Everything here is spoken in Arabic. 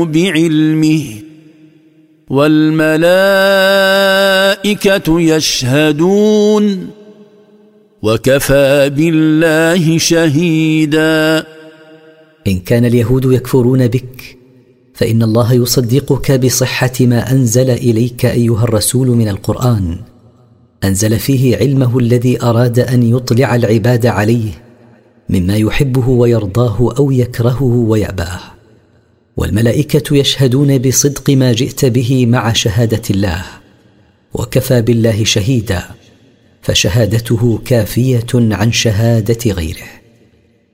بعلمه والملائكة يشهدون وكفى بالله شهيدا. إن كان اليهود يكفرون بك فإن الله يصدقك بصحة ما أنزل إليك أيها الرسول من القرآن، أنزل فيه علمه الذي أراد أن يطلع العباد عليه مما يحبه ويرضاه أو يكرهه ويأباه، والملائكة يشهدون بصدق ما جئت به مع شهادة الله، وكفى بالله شهيدا، فشهادته كافية عن شهادة غيره.